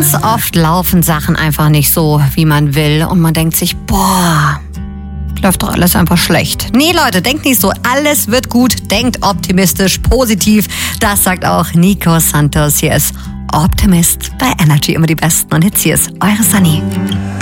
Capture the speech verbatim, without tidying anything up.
Ganz oft laufen Sachen einfach nicht so, wie man will und man denkt sich, boah, läuft doch alles einfach schlecht. Nee, Leute, denkt nicht so, alles wird gut, denkt optimistisch, positiv. Das sagt auch Nico Santos. Hier ist Optimist bei Energy, immer die Besten. Und jetzt hier ist eure Sunny.